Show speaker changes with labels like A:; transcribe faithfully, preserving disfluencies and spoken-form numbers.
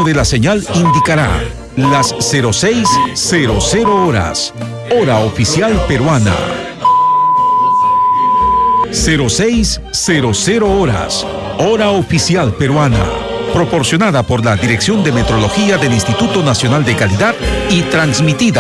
A: de la señal indicará las cero seis cero cero horas, hora oficial peruana. cero seis cero cero horas, hora oficial peruana. Proporcionada por la Dirección de Metrología del Instituto Nacional de Calidad y transmitida